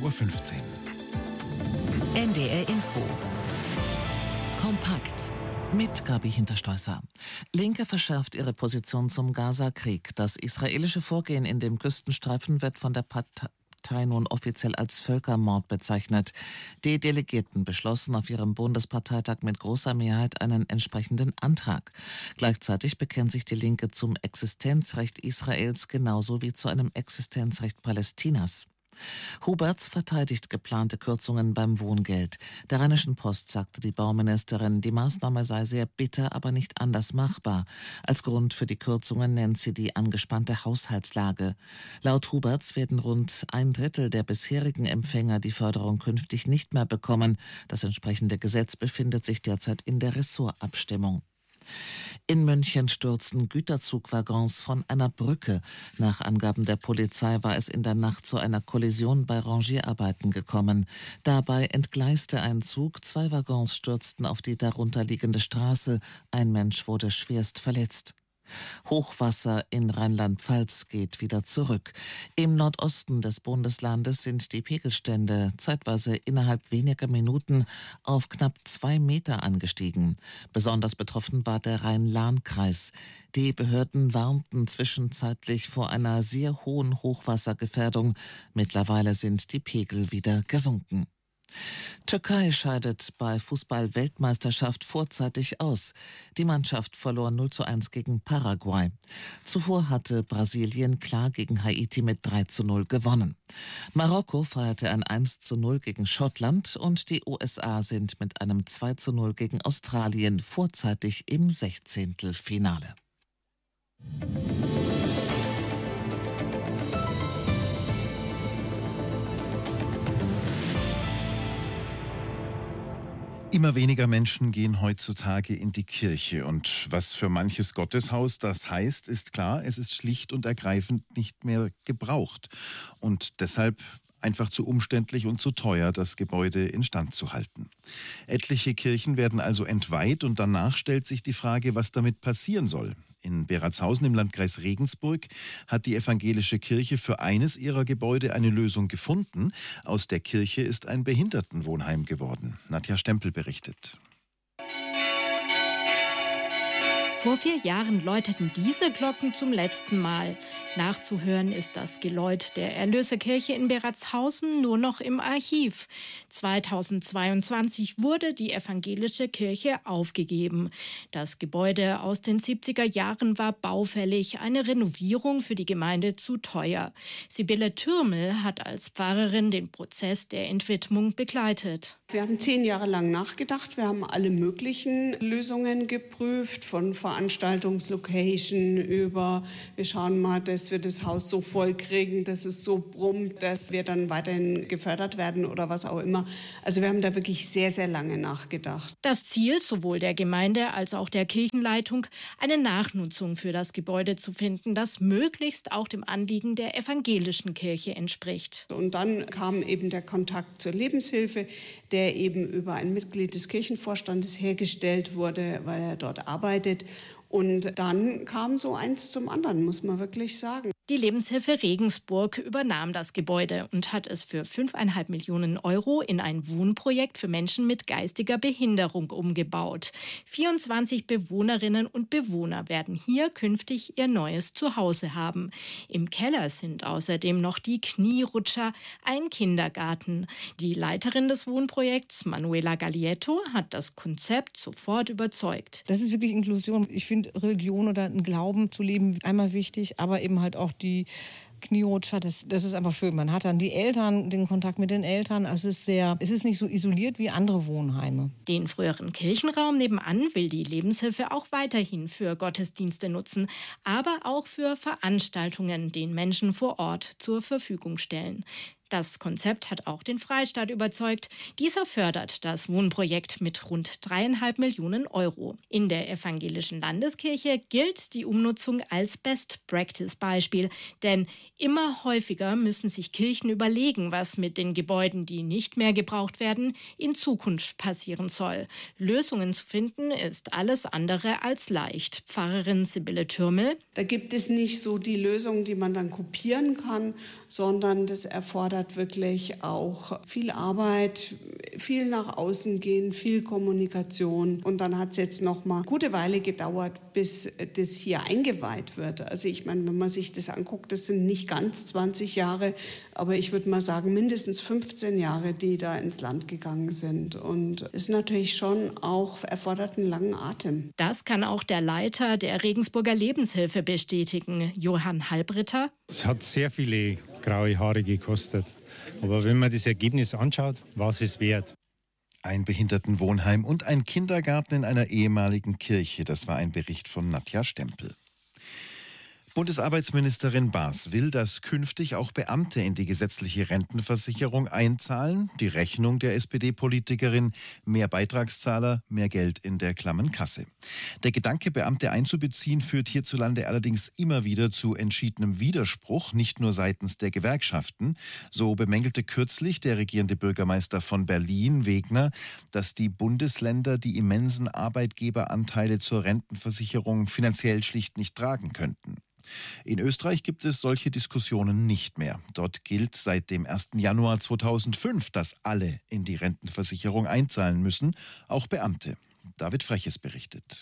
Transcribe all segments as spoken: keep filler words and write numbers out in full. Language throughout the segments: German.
Uhr fünfzehn. N D R Info. Kompakt. Mit Gabi Hinterstoisser. Linke verschärft ihre Position zum Gaza-Krieg. Das israelische Vorgehen in dem Küstenstreifen wird von der Partei nun offiziell als Völkermord bezeichnet. Die Delegierten beschlossen auf ihrem Bundesparteitag mit großer Mehrheit einen entsprechenden Antrag. Gleichzeitig bekennt sich die Linke zum Existenzrecht Israels genauso wie zu einem Existenzrecht Palästinas. Huberts verteidigt geplante Kürzungen beim Wohngeld. Der Rheinischen Post sagte die Bauministerin, die Maßnahme sei sehr bitter, aber nicht anders machbar. Als Grund für die Kürzungen nennt sie die angespannte Haushaltslage. Laut Huberts werden rund ein Drittel der bisherigen Empfänger die Förderung künftig nicht mehr bekommen. Das entsprechende Gesetz befindet sich derzeit in der Ressortabstimmung. In München stürzten Güterzugwaggons von einer Brücke. Nach Angaben der Polizei war es in der Nacht zu einer Kollision bei Rangierarbeiten gekommen. Dabei entgleiste ein Zug, zwei Waggons stürzten auf die darunterliegende Straße. Ein Mensch wurde schwerst verletzt. Hochwasser in Rheinland-Pfalz geht wieder zurück. Im Nordosten des Bundeslandes sind die Pegelstände zeitweise innerhalb weniger Minuten auf knapp zwei Meter angestiegen. Besonders betroffen war der Rhein-Lahn-Kreis. Die Behörden warnten zwischenzeitlich vor einer sehr hohen Hochwassergefährdung. Mittlerweile sind die Pegel wieder gesunken. Türkei scheidet bei Fußball-Weltmeisterschaft vorzeitig aus. Die Mannschaft verlor null zu eins gegen Paraguay. Zuvor hatte Brasilien klar gegen Haiti mit drei zu null gewonnen. Marokko feierte ein eins zu null gegen Schottland und die U S A sind mit einem zwei zu null gegen Australien vorzeitig im Sechzehntelfinale. Immer weniger Menschen gehen heutzutage in die Kirche. Und was für manches Gotteshaus das heißt, ist klar, es ist schlicht und ergreifend nicht mehr gebraucht. Und deshalb einfach zu umständlich und zu teuer, das Gebäude instand zu halten. Etliche Kirchen werden also entweiht und danach stellt sich die Frage, was damit passieren soll. In Beratshausen im Landkreis Regensburg hat die evangelische Kirche für eines ihrer Gebäude eine Lösung gefunden. Aus der Kirche ist ein Behindertenwohnheim geworden. Nadja Stempel berichtet. Vor vier Jahren läuteten diese Glocken zum letzten Mal. Nachzuhören ist das Geläut der Erlöserkirche in Beratshausen nur noch im Archiv. zweitausendzweiundzwanzig wurde die evangelische Kirche aufgegeben. Das Gebäude aus den siebziger Jahren war baufällig, eine Renovierung für die Gemeinde zu teuer. Sibylle Türmel hat als Pfarrerin den Prozess der Entwidmung begleitet. Wir haben zehn Jahre lang nachgedacht, wir haben alle möglichen Lösungen geprüft, von Veranstaltungslocation über, wir schauen mal, dass wir das Haus so voll kriegen, dass es so brummt, dass wir dann weiterhin gefördert werden oder was auch immer. Also wir haben da wirklich sehr, sehr lange nachgedacht. Das Ziel sowohl der Gemeinde als auch der Kirchenleitung, eine Nachnutzung für das Gebäude zu finden, das möglichst auch dem Anliegen der evangelischen Kirche entspricht. Und dann kam eben der Kontakt zur Lebenshilfe, der eben über ein Mitglied des Kirchenvorstandes hergestellt wurde, weil er dort arbeitet. Und dann kam so eins zum anderen, muss man wirklich sagen. Die Lebenshilfe Regensburg übernahm das Gebäude und hat es für fünfeinhalb Millionen Euro in ein Wohnprojekt für Menschen mit geistiger Behinderung umgebaut. vierundzwanzig Bewohnerinnen und Bewohner werden hier künftig ihr neues Zuhause haben. Im Keller sind außerdem noch die Knierutscher, ein Kindergarten. Die Leiterin des Wohnprojekts, Manuela Gaglietto, hat das Konzept sofort überzeugt. Das ist wirklich Inklusion. Ich finde Religion oder einen Glauben zu leben einmal wichtig, aber eben halt auch die Knierutscher, das, das ist einfach schön. Man hat dann die Eltern, den Kontakt mit den Eltern. Also es ist sehr, es ist nicht so isoliert wie andere Wohnheime. Den früheren Kirchenraum nebenan will die Lebenshilfe auch weiterhin für Gottesdienste nutzen, aber auch für Veranstaltungen den Menschen vor Ort zur Verfügung stellen. Das Konzept hat auch den Freistaat überzeugt. Dieser fördert das Wohnprojekt mit rund dreieinhalb Millionen Euro. In der evangelischen Landeskirche gilt die Umnutzung als Best-Practice-Beispiel. Denn immer häufiger müssen sich Kirchen überlegen, was mit den Gebäuden, die nicht mehr gebraucht werden, in Zukunft passieren soll. Lösungen zu finden ist alles andere als leicht. Pfarrerin Sibylle Türmel. Da gibt es nicht so die Lösung, die man dann kopieren kann, sondern das erfordert erfordert wirklich auch viel Arbeit, viel nach außen gehen, viel Kommunikation. Und dann hat es jetzt noch mal eine gute Weile gedauert, bis das hier eingeweiht wird. Also ich meine, wenn man sich das anguckt, das sind nicht ganz zwanzig Jahre, aber ich würde mal sagen, mindestens fünfzehn Jahre, die da ins Land gegangen sind. Und ist natürlich schon auch, erfordert einen langen Atem. Das kann auch der Leiter der Regensburger Lebenshilfe bestätigen, Johann Halbritter. Es hat sehr viele graue Haare gekostet. Aber wenn man das Ergebnis anschaut, war es es wert. Ein Behindertenwohnheim und ein Kindergarten in einer ehemaligen Kirche. Das war ein Bericht von Nadja Stempel. Bundesarbeitsministerin Baas will, dass künftig auch Beamte in die gesetzliche Rentenversicherung einzahlen. Die Rechnung der S P D-Politikerin: mehr Beitragszahler, mehr Geld in der klammen Kasse. Der Gedanke, Beamte einzubeziehen, führt hierzulande allerdings immer wieder zu entschiedenem Widerspruch, nicht nur seitens der Gewerkschaften. So bemängelte kürzlich der regierende Bürgermeister von Berlin, Wegner, dass die Bundesländer die immensen Arbeitgeberanteile zur Rentenversicherung finanziell schlicht nicht tragen könnten. In Österreich gibt es solche Diskussionen nicht mehr. Dort gilt seit dem ersten Januar zweitausendfünf, dass alle in die Rentenversicherung einzahlen müssen, auch Beamte. David Freches berichtet.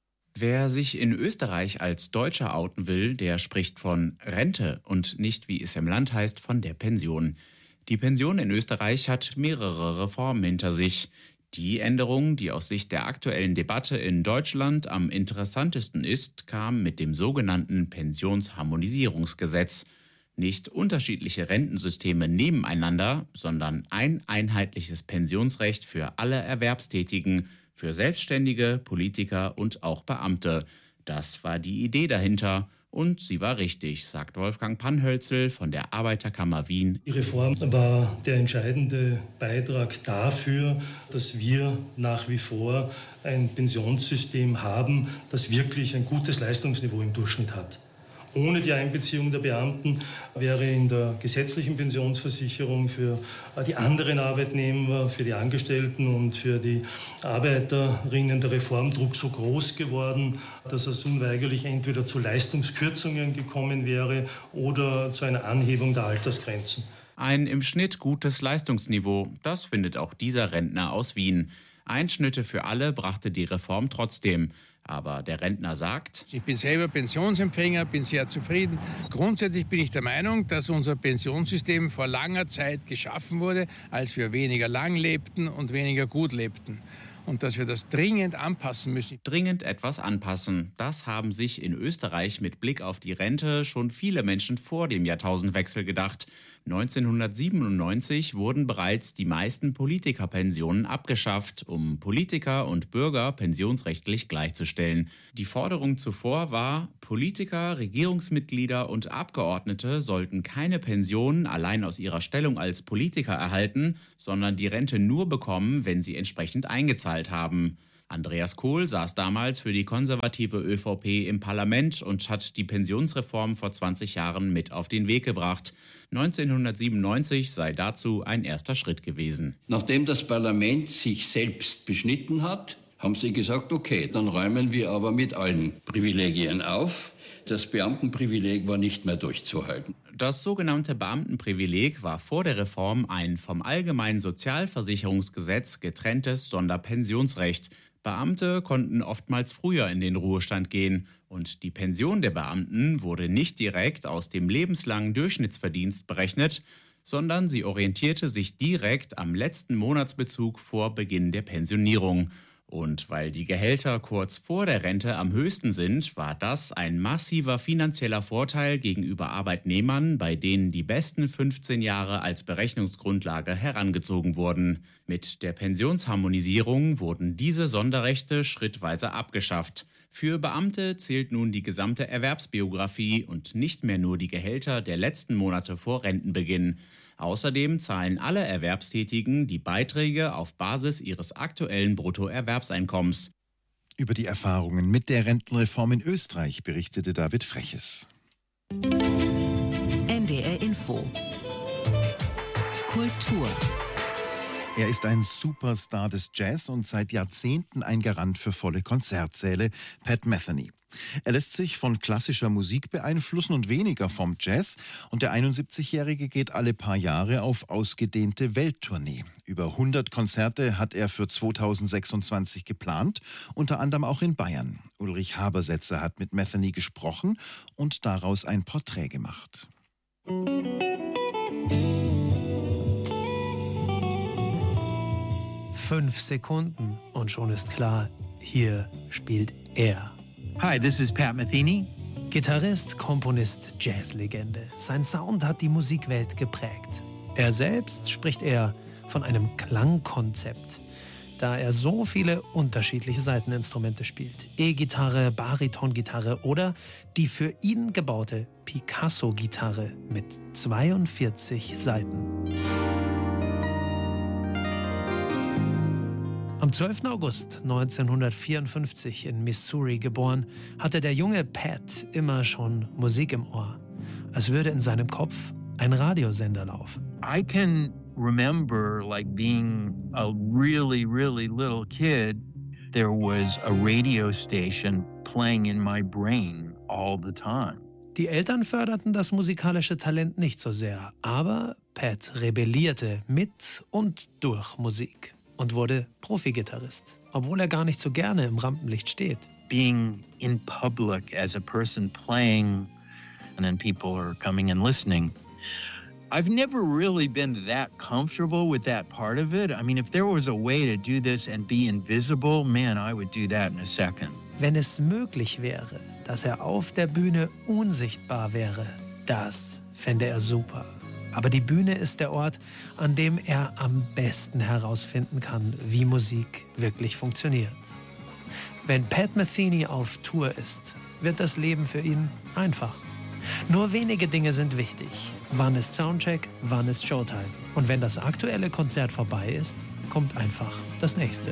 Wer sich in Österreich als Deutscher outen will, der spricht von Rente und nicht, wie es im Land heißt, von der Pension. Die Pension in Österreich hat mehrere Reformen hinter sich. Die Änderung, die aus Sicht der aktuellen Debatte in Deutschland am interessantesten ist, kam mit dem sogenannten Pensionsharmonisierungsgesetz. Nicht unterschiedliche Rentensysteme nebeneinander, sondern ein einheitliches Pensionsrecht für alle Erwerbstätigen, für Selbstständige, Politiker und auch Beamte. Das war die Idee dahinter. Und sie war richtig, sagt Wolfgang Panhölzl von der Arbeiterkammer Wien. Die Reform war der entscheidende Beitrag dafür, dass wir nach wie vor ein Pensionssystem haben, das wirklich ein gutes Leistungsniveau im Durchschnitt hat. Ohne die Einbeziehung der Beamten wäre in der gesetzlichen Pensionsversicherung für die anderen Arbeitnehmer, für die Angestellten und für die Arbeiterinnen der Reformdruck so groß geworden, dass es unweigerlich entweder zu Leistungskürzungen gekommen wäre oder zu einer Anhebung der Altersgrenzen. Ein im Schnitt gutes Leistungsniveau, das findet auch dieser Rentner aus Wien. Einschnitte für alle brachte die Reform trotzdem. Aber der Rentner sagt: Ich bin selber Pensionsempfänger, bin sehr zufrieden. Grundsätzlich bin ich der Meinung, dass unser Pensionssystem vor langer Zeit geschaffen wurde, als wir weniger lang lebten und weniger gut lebten. Und dass wir das dringend anpassen müssen. Dringend etwas anpassen. Das haben sich in Österreich mit Blick auf die Rente schon viele Menschen vor dem Jahrtausendwechsel gedacht. neunzehnhundertsiebenundneunzig wurden bereits die meisten Politikerpensionen abgeschafft, um Politiker und Bürger pensionsrechtlich gleichzustellen. Die Forderung zuvor war, Politiker, Regierungsmitglieder und Abgeordnete sollten keine Pensionen allein aus ihrer Stellung als Politiker erhalten, sondern die Rente nur bekommen, wenn sie entsprechend eingezahlt haben. Andreas Kohl saß damals für die konservative ÖVP im Parlament und hat die Pensionsreform vor zwanzig Jahren mit auf den Weg gebracht. neunzehnhundertsiebenundneunzig sei dazu ein erster Schritt gewesen. Nachdem das Parlament sich selbst beschnitten hat, haben sie gesagt, okay, dann räumen wir aber mit allen Privilegien auf. Das Beamtenprivileg war nicht mehr durchzuhalten. Das sogenannte Beamtenprivileg war vor der Reform ein vom Allgemeinen Sozialversicherungsgesetz getrenntes Sonderpensionsrecht. Beamte konnten oftmals früher in den Ruhestand gehen und die Pension der Beamten wurde nicht direkt aus dem lebenslangen Durchschnittsverdienst berechnet, sondern sie orientierte sich direkt am letzten Monatsbezug vor Beginn der Pensionierung. Und weil die Gehälter kurz vor der Rente am höchsten sind, war das ein massiver finanzieller Vorteil gegenüber Arbeitnehmern, bei denen die besten fünfzehn Jahre als Berechnungsgrundlage herangezogen wurden. Mit der Pensionsharmonisierung wurden diese Sonderrechte schrittweise abgeschafft. Für Beamte zählt nun die gesamte Erwerbsbiografie und nicht mehr nur die Gehälter der letzten Monate vor Rentenbeginn. Außerdem zahlen alle Erwerbstätigen die Beiträge auf Basis ihres aktuellen Bruttoerwerbseinkommens. Über die Erfahrungen mit der Rentenreform in Österreich berichtete David Freches. N D R Info. Kultur. Er ist ein Superstar des Jazz und seit Jahrzehnten ein Garant für volle Konzertsäle, Pat Metheny. Er lässt sich von klassischer Musik beeinflussen und weniger vom Jazz. Und der einundsiebzigjährige geht alle paar Jahre auf ausgedehnte Welttournee. Über hundert Konzerte hat er für zweitausendsechsundzwanzig geplant, unter anderem auch in Bayern. Ulrich Habersetzer hat mit Metheny gesprochen und daraus ein Porträt gemacht. Fünf Sekunden und schon ist klar, hier spielt er. Hi, this is Pat Metheny. Gitarrist, Komponist, Jazzlegende. Sein Sound hat die Musikwelt geprägt. Er selbst spricht eher von einem Klangkonzept, da er so viele unterschiedliche Saiteninstrumente spielt. E-Gitarre, Baritongitarre oder die für ihn gebaute Picasso-Gitarre mit zweiundvierzig Saiten. Am zwölften August neunzehnhundertvierundfünfzig in Missouri geboren, hatte der junge Pat immer schon Musik im Ohr. Als würde in seinem Kopf ein Radiosender laufen. I can remember like being a really, really little kid. There was a radio station playing in my brain all the time. Die Eltern förderten das musikalische Talent nicht so sehr, aber Pat rebellierte mit und durch Musik und wurde Profi-Gitarrist, obwohl er gar nicht so gerne im Rampenlicht steht. Being in public as a person playing and then people are coming and listening. I've never really been that comfortable with that part of it. I mean, if there was a way to do this and be invisible, man, I would do that in a second. Wenn es möglich wäre, dass er auf der Bühne unsichtbar wäre, das fände er super. Aber die Bühne ist der Ort, an dem er am besten herausfinden kann, wie Musik wirklich funktioniert. Wenn Pat Metheny auf Tour ist, wird das Leben für ihn einfach. Nur wenige Dinge sind wichtig. Wann ist Soundcheck, wann ist Showtime? Und wenn das aktuelle Konzert vorbei ist, kommt einfach das nächste.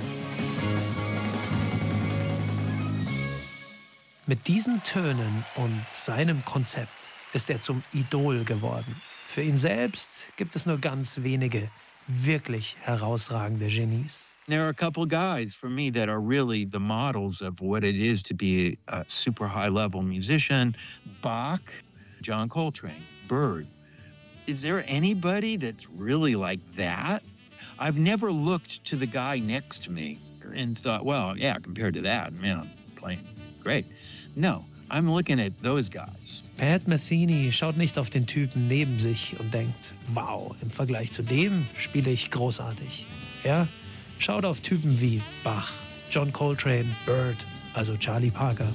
Mit diesen Tönen und seinem Konzept ist er zum Idol geworden. Für ihn selbst gibt es nur ganz wenige wirklich herausragende Genies. There are a couple guys for me that are really the models of what it is to be a super high-level musician. Bach, John Coltrane, Bird. Is there anybody that's really like that? I've never looked to the guy next to me and thought, well, yeah, compared to that, man, I'm playing great. No, I'm looking at those guys. Pat Metheny schaut nicht auf den Typen neben sich und denkt, wow, im Vergleich zu dem spiele ich großartig. Er schaut auf Typen wie Bach, John Coltrane, Bird, also Charlie Parker.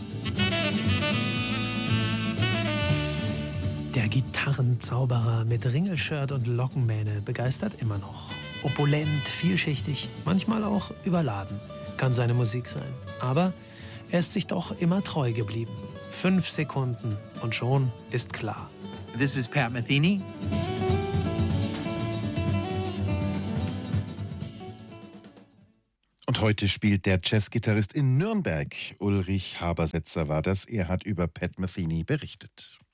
Der Gitarrenzauberer mit Ringelshirt und Lockenmähne begeistert immer noch. Opulent, vielschichtig, manchmal auch überladen, kann seine Musik sein. Aber er ist sich doch immer treu geblieben. Fünf Sekunden und schon ist klar. This is Pat Metheny. Und heute spielt der Jazzgitarrist in Nürnberg. Ulrich Habersetzer war das. Er hat über Pat Metheny berichtet.